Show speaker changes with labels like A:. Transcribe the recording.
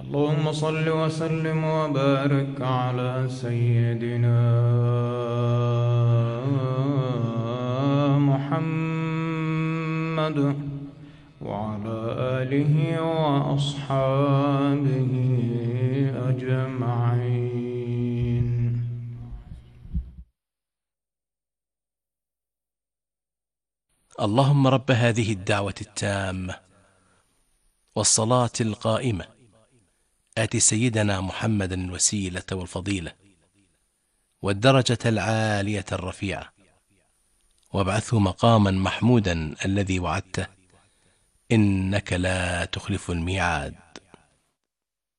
A: اللهم صل وسلم وبارك على سيدنا محمد وعلى آله وأصحابه أجمعين.
B: اللهم رب هذه الدعوة التامة والصلاة القائمة آت سيدنا محمدا الوسيلة والفضيلة والدرجة العالية الرفيعة وابعثه مقاما محمودا الذي وعدته إنك لا تخلف الميعاد.